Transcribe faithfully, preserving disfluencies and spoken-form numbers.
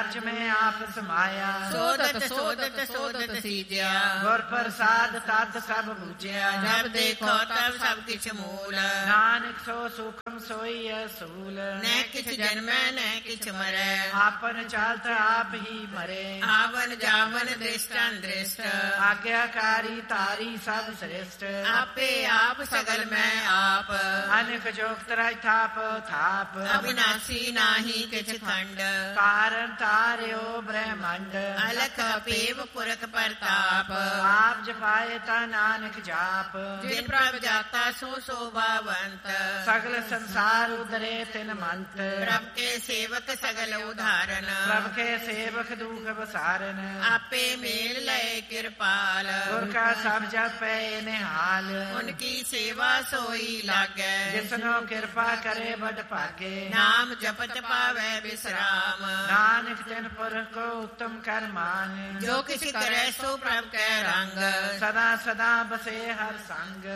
ਕਾਰਜ ਮੈਂ ਆਪ ਸਮਾਇਆ। ਸੋਦਤ ਸੋਦਤ ਸੋਦਤ ਸੀਜਿਆ। ਗੁਰ ਪ੍ਰਸਾਦ ਤਤ ਸਭ ਬੂਝਿਆ। ਜਬ ਦੇਖੋ ਤਬ ਸਭ ਕਿਛ ਮੂਲ। ਨਾਨਕ ਸੋ ਸੁਖਮ ਸੋਈ ਅਸੂਲ। ਨੈ ਕਿਛ ਜਨਮੈ ਨੈ ਕਿਛ ਮਰੈ। ਆਪਨ ਚਾਲਤ ਆਪ ਹੀ ਮਰੇ। ਆਵਨ ਜਾਵਨ ਦ੍ਰਿਸ਼ਟੰ ਦ੍ਰਿਸ਼ਟ। ਆਗਿਆਕਾਰੀ ਤਾਰੀ ਸਭ ਸ੍ਰਿਸ਼ਟ। ਆਪੇ ਆਪ ਸਗਲ ਮੈਂ ਆਪ। ਅਨੇਕ ਜੋਗਤ ਰਾਜ ਥਾਪ ਥਾਪ। ਅਬਿਨਾਸੀ ਨਾਹੀ ਕਿਛ ਖੰਡ। ਕਾਰਨ ਤਾਰਿਓ ਬ੍ਰਹਮੰਡ। ਅਲਖ ਅਪੇਵ ਪੁਰਖ ਪ੍ਰਤਾਪ। ਆਪ ਜਪਾਏ ਤਾ ਨਾਨਕ ਜਾਪ। ਜਿਨ ਪ੍ਰਭ ਜਾਤਾ ਸੋ ਸੋਭਾਵੰਤ। ਸਗਲ ਸੰਸਾਰ ਉਦਰੇ ਤਿਨ ਮੰਤ। ਪ੍ਰਭ ਕੇ ਸੇਵਕ ਸਗਲ ਉਧਾਰਨ। ਪ੍ਰਭ ਕੇ ਸੇਵਕ ਦੁਖ ਬਸਾਰਨ। ਆਪੇ ਮੇਲ ਲਏ ਕਿਰਪਾਲ। ਗੁਰ ਕਾ ਸਭ ਜਪੈ ਨਿਹਾਲ। ਉਨਕੀ ਸੇਵਾ ਸੋਈ ਲਾਗੈ। ਜਿਸਨੋ ਕਿਰਪਾ ਕਰੇ ਬੜ ਭਾਗੇ। ਨਾਮ ਜਪਤ ਪਾਵੈ ਬਿਸਰਾਮ। ਨਾਨਕ ਤਿਨ ਪੁਰਖ ਕੋ ਉੱਤਮ ਕਰ ਮਾਨ। ਜੋ ਕਿਛ ਕਰੈ ਸੋ ਪ੍ਰਭ ਕੈ ਰੰਗ। ਸਦਾ ਸਦਾ ਬਸੇ ਹਰ ਸੰਗ।